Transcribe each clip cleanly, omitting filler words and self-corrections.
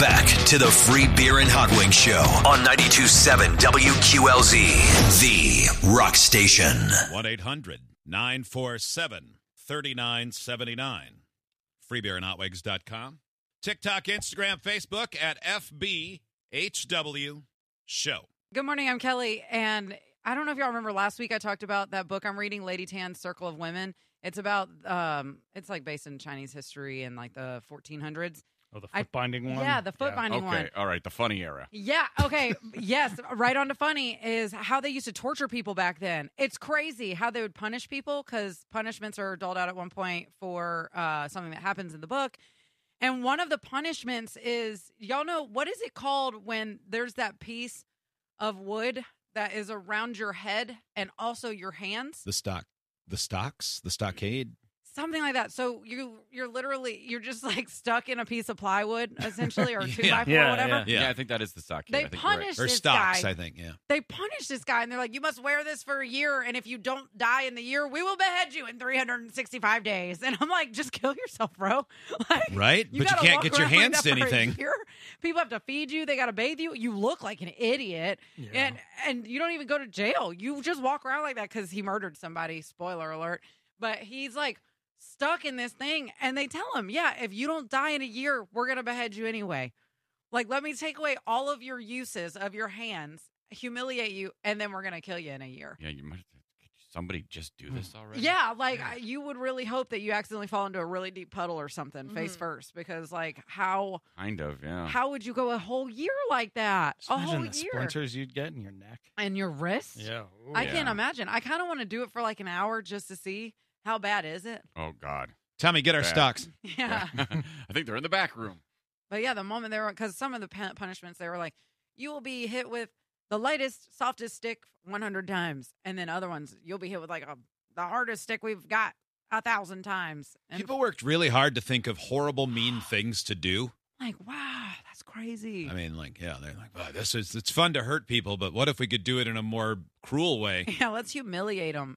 back to the Free Beer and Hot Wings Show on 92.7 WQLZ, the rock station. 1-800-947-3979. FreeBeerandHotWings.com. TikTok, Instagram, Facebook at FBHW Show. Good morning, I'm Kelly, and I don't know if y'all remember last week I talked about that book I'm reading, Lady Tan's Circle of Women. It's about, it's like based in Chinese history in like the 1400s. Oh, the foot-binding one? Yeah, the foot-binding one. Okay, all right, the funny era. Yeah, okay, yes, right on to funny is how they used to torture people back then. It's crazy how they would punish people because punishments are doled out at one point for something that happens in the book. And one of the punishments is, y'all know, what is it called when there's that piece of wood that is around your head and also your hands? The stockade. Something like that. So you're just like stuck in a piece of plywood, essentially, or a 2x4 or whatever. Yeah. I think that is the stockade. They I think punished Or this stocks, guy. I think, yeah. They punished this guy, and they're like, you must wear this for a year, and if you don't die in the year, we will behead you in 365 days. And I'm like, just kill yourself, bro. Like, Right? But you gotta can't walk get your around like hands that to for a anything. year. People have to feed you. They got to bathe you. You look like an idiot. Yeah. And you don't even go to jail. You just walk around like that because he murdered somebody. Spoiler alert. But he's like stuck in this thing, and they tell him, yeah, if you don't die in a year, we're going to behead you anyway. Like, let me take away all of your uses of your hands, humiliate you, and then we're going to kill you in a year. Yeah, you might have to. Could somebody just do this already? Yeah, like you would really hope that you accidentally fall into a really deep puddle or something face first, because like how Kind of, yeah. how would you go a whole year like that? Just A imagine whole the year splinters you'd get in your neck. and your wrist. Yeah. Ooh. I Yeah. can't imagine. I kind of want to do it for like an hour just to see how bad is it. Oh, God. Tommy, get our Bad. stocks. Yeah. I think they're in the back room. But yeah, the moment they were, because some of the punishments, they were like, you will be hit with the lightest, softest stick 100 times. And then other ones, you'll be hit with like the hardest stick we've got 1,000 times. And People worked really hard to think of horrible, mean things to do. like, wow, that's crazy. I mean, like, yeah, they're like, wow, it's fun to hurt people, but what if we could do it in a more cruel way? Yeah, let's humiliate him.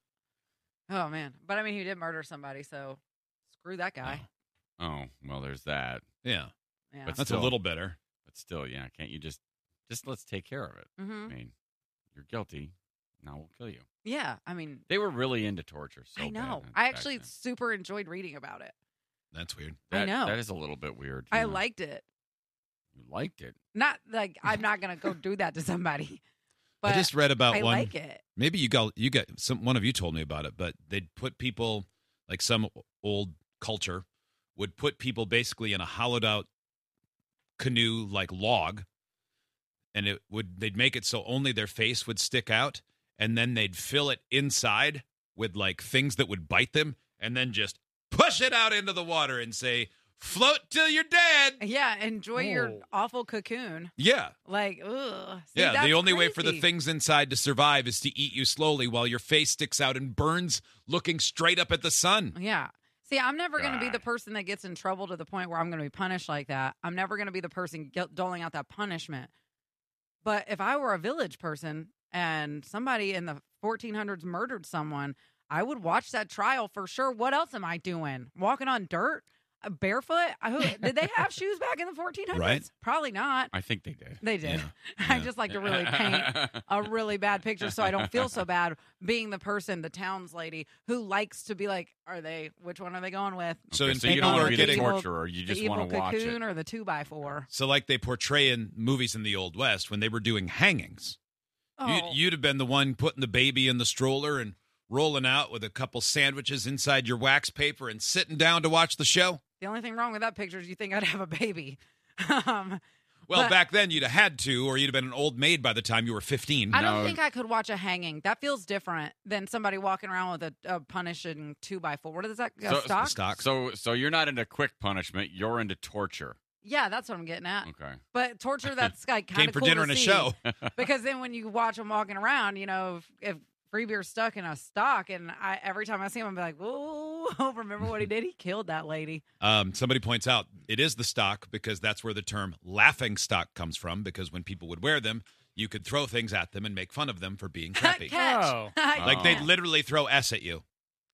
Oh, man. But I mean, he did murder somebody, so screw that guy. Oh, well, there's that. Yeah, Yeah. But that's still- a little better. But still, yeah, can't you just let's take care of it? hmm I mean, you're guilty. Now we'll kill you. Yeah, I mean, They were really into torture. So I know. bad I back actually then. super enjoyed reading about it. That's weird. I That- know. That is a little bit weird. I yeah. liked it. You liked it. Not like I'm not going to go do that to somebody. But I just read about I one. like it. Maybe you got one of you told me about it, but they'd put people, like some old culture would put people basically in a hollowed out canoe like log, and they'd make it so only their face would stick out, and then they'd fill it inside with like things that would bite them, and then just push it out into the water and say, float till you're dead. Yeah, enjoy your Oh. awful cocoon. Yeah. Like, ugh. See, Yeah, that's the only way for the crazy. things inside to survive is to eat you slowly while your face sticks out and burns looking straight up at the sun. Yeah. See, I'm never going to be the God. person that gets in trouble to the point where I'm going to be punished like that. I'm never going to be the person doling out that punishment. But if I were a village person and somebody in the 1400s murdered someone, I would watch that trial for sure. What else am I doing? Walking on dirt? Barefoot? Did they have shoes back in the 1400s? Right. Probably not. I think they did. They did. Yeah. I just like to really paint a really bad picture so I don't feel so bad being the person, the towns lady, who likes to be like, which one are they going with? So Okay, in so you people don't are want to be the getting torturer. You The just evil want to watch cocoon it. or the 2x4? so like they portray in movies in the Old West when they were doing hangings. Oh, You'd have been the one putting the baby in the stroller and rolling out with a couple sandwiches inside your wax paper and sitting down to watch the show. the only thing wrong with that picture is you think I'd have a baby. Well, But- back then you'd have had to, or you'd have been an old maid by the time you were 15. I don't No. think I could watch a hanging. That feels different than somebody walking around with a punishing 2x4. What is that? So- Stock? Stock. So you're not into quick punishment. You're into torture. Yeah, that's what I'm getting at. Okay. But torture, that's like kind Came of for cool dinner to and a see. show. Because then when you watch them walking around, you know, if Free Beer's stuck in a stock, and every time I see him, I'm like, whoa, remember what he did? He killed that lady. Somebody points out it is the stock because that's where the term laughing stock comes from, because when people would wear them, you could throw things at them and make fun of them for being crappy. Catch. Oh. Like they'd Oh. literally throw S at you.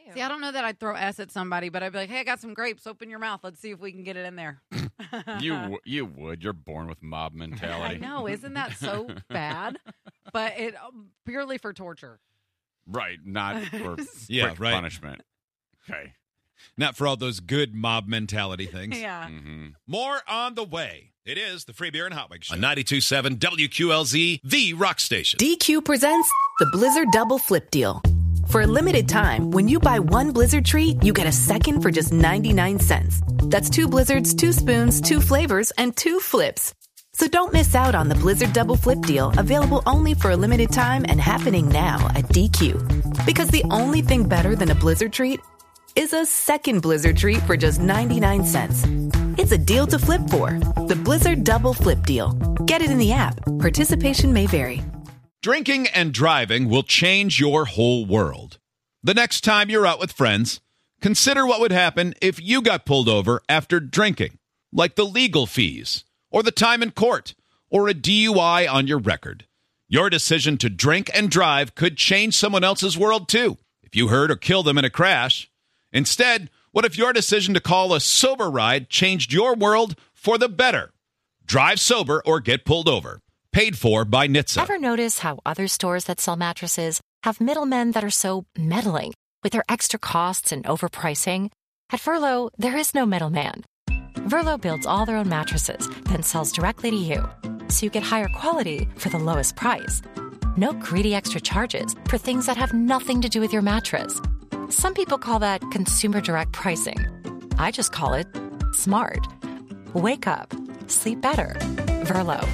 See, I don't know that I'd throw S at somebody, but I'd be like, hey, I got some grapes. Open your mouth. Let's see if we can get it in there. You would. You're born with mob mentality. I know. Isn't that so bad? But it purely for torture. Right, not for Yeah, quick right. punishment. Okay. Not for all those good mob mentality things. Yeah. Mm-hmm. More on the way. It is the Free Beer and Hot Wings Show. On 92.7 WQLZ, the rock station. DQ presents the Blizzard Double Flip Deal. For a limited time, when you buy one Blizzard treat, you get a second for just 99 cents. That's 2 Blizzards, 2 spoons, 2 flavors, and 2 flips. So don't miss out on the Blizzard Double Flip Deal, available only for a limited time and happening now at DQ. Because the only thing better than a Blizzard treat is a second Blizzard treat for just 99 cents. It's a deal to flip for. The Blizzard Double Flip Deal. Get it in the app. Participation may vary. Drinking and driving will change your whole world. The next time you're out with friends, consider what would happen if you got pulled over after drinking, like the legal fees, or the time in court, or a DUI on your record. Your decision to drink and drive could change someone else's world, too, if you hurt or kill them in a crash. Instead, what if your decision to call a sober ride changed your world for the better? Drive sober or get pulled over. Paid for by NHTSA. Ever notice how other stores that sell mattresses have middlemen that are so meddling with their extra costs and overpricing? At Verlo, there is no middleman. Verlo builds all their own mattresses, then sells directly to you, so you get higher quality for the lowest price. No greedy extra charges for things that have nothing to do with your mattress. Some people call that consumer direct pricing. I just call it smart. Wake up. Sleep better. Verlo.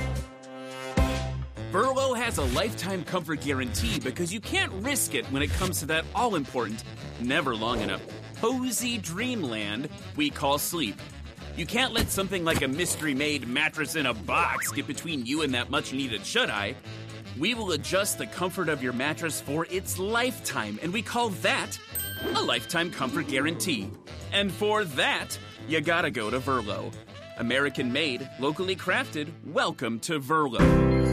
Verlo has a lifetime comfort guarantee because you can't risk it when it comes to that all-important, never long enough, cozy dreamland we call sleep. You can't let something like a mystery-made mattress in a box get between you and that much-needed shut-eye. We will adjust the comfort of your mattress for its lifetime, and we call that a lifetime comfort guarantee. And for that, you gotta go to Verlo. American-made, locally crafted, welcome to Verlo.